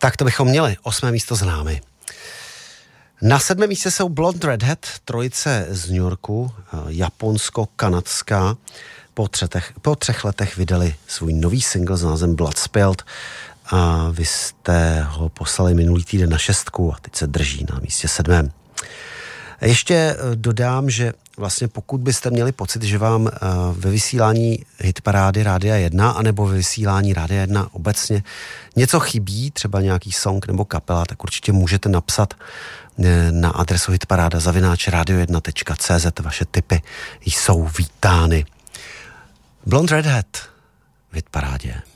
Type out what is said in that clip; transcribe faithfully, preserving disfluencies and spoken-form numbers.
Tak to bychom měli. Osmé místo známy. Na sedmém místě jsou Blonde Redhead, trojice z New Yorku, japonsko-kanadská. Po, třetech, po třech letech vydali svůj nový single s názvem Blood Spilled a vy jste ho poslali minulý týden na šestku a teď se drží na místě sedmém. Ještě dodám, že vlastně pokud byste měli pocit, že vám ve vysílání hitparády Rádia jedna anebo ve vysílání Rádia jedna obecně něco chybí, třeba nějaký song nebo kapela, tak určitě můžete napsat na adresu hitparáda zavináč radio jedna tečka cé zet. Vaše tipy jsou vítány. Blonde Redhead v hitparádě.